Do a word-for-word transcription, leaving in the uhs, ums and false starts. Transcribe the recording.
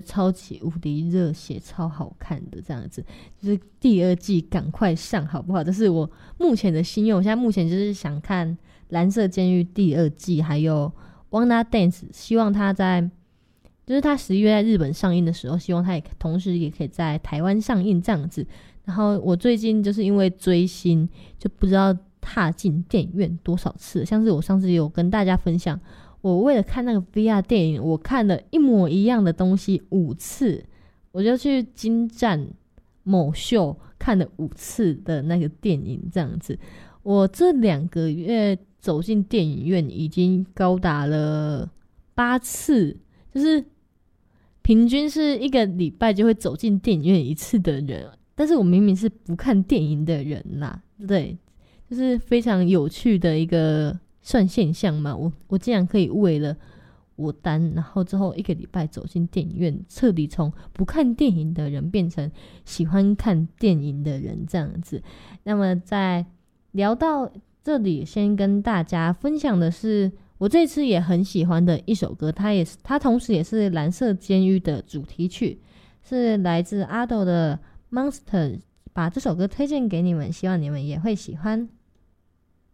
超级无敌热血超好看的这样子，就是第二季赶快上好不好，这是我目前的心愿。我现在目前就是想看蓝色监狱第二季还有 Wanna Dance， 希望他在就是他十一月在日本上映的时候，希望他也同时也可以在台湾上映这样子。然后我最近就是因为追星就不知道踏进电影院多少次，像是我上次有跟大家分享，我为了看那个 V R 电影，我看了一模一样的东西五次，我就去金站某秀看了五次的那个电影这样子。我这两个月走进电影院已经高达了八次，就是平均是一个礼拜就会走进电影院一次的人，但是我明明是不看电影的人啦，对，就是非常有趣的一个算现象嘛。我我竟然可以为了我单，然后之后一个礼拜走进电影院，彻底从不看电影的人变成喜欢看电影的人这样子。那么在聊到这里，先跟大家分享的是我这次也很喜欢的一首歌，它也是它同时也是蓝色监狱的主题曲，是来自阿斗的 Monster， 把这首歌推荐给你们，希望你们也会喜欢。